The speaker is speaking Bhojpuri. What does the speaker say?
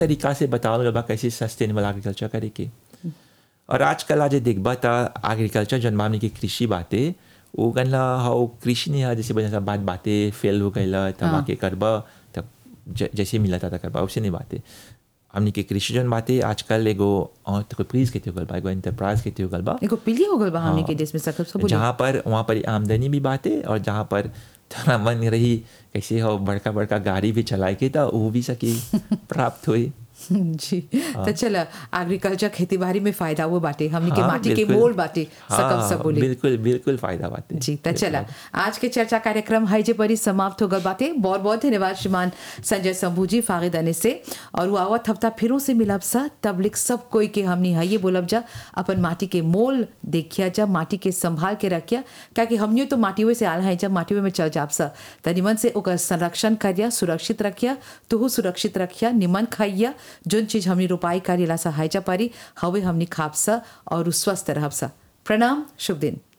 तरीका से बतावल गल बा कैसे सस्टेनेबल एग्रीकल्चर करे के। और आजकल आज देखबा त एग्रीकल्चर जन मामले की कृषि बाते वो गनला हाउ कृषि नहीं है जैसे बजा बात बातें फेल हो गईला तब आके करबा तब जैसे मिला था करबा उससे नहीं बातें हमने के कृषि जन बातें आजकल एगो एंटरप्राइज कहते हो गल बा एगो एंटरप्राइज कहते हो गल बा एगो पीली हो गल बा हमने के देश में सब जहाँ पर वहाँ पर आमदनी भी बातें और जहाँ पर थोड़ा मन रही कैसे हो बड़का बड़का गाड़ी भी चलाए के तो वो भी सकी प्राप्त हुई। जी तो चल एग्रीकल्चर खेती बाड़ी में फायदा वो बाटे हमने के हाँ, माटी के बिल्कुल। मोल बाटे सकब सब हाँ बोले बिल्कुल बिल्कुल फायदा बातें जी तो चला आज के चर्चा कार्यक्रम है जे परी समाप्त हो गल बाटे। बहुत बहुत धन्यवाद श्रीमान संजय शंभू जी फागिदाने से और वो आवत हफ्ता फिरों से मिलब सा तबलिक सब कोई के हमनी है ये बोलब जा अपन माटी के मोल देखिया जा माटी के संभाल के रखिया क्योंकि हमने तो माटी से आल है जब माटी में चल जाब सा त निमन से ओकर संरक्षण करिया सुरक्षित रखिया तुहू सुरक्षित रखिया निमन खाइया जोन चीज हमनी रोपाई करेला सा है जा पारी हवे हमनी खाब सा और स्वस्थ रहब सा। प्रणाम शुभ दिन।